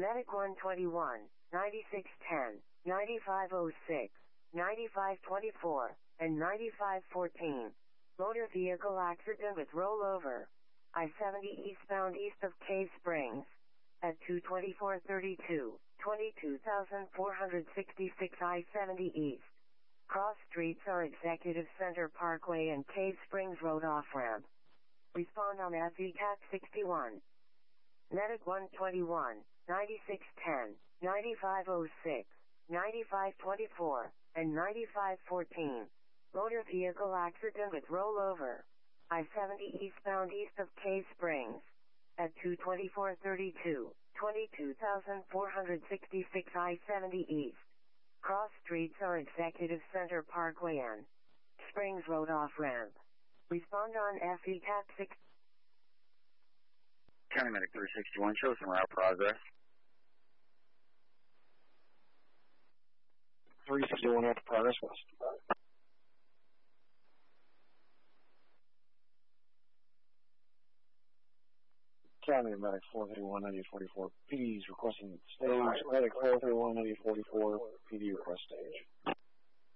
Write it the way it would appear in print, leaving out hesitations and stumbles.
Medic 121, 9610, 9506, 9524, and 9514. Motor vehicle accident with rollover. I-70 eastbound east of Cave Springs. At 22432, 22,466 I-70 East. Cross streets are Executive Center Parkway and Cave Springs Road off-ramp. Respond on FECAT 61. Medic 121, 9610, 9506, 9524, and 9514. Motor vehicle accident with rollover. I-70 eastbound east of Cave Springs. At 22432, 22,466 I-70 East. Cross streets are Executive Center Parkway and Springs Road off-ramp. Respond on FECAT 6. County Medic 361, show some route progress. 361 route progress west. County Medic 431, 9844, PD is requesting stage. Medic 431, 9844, PD request stage.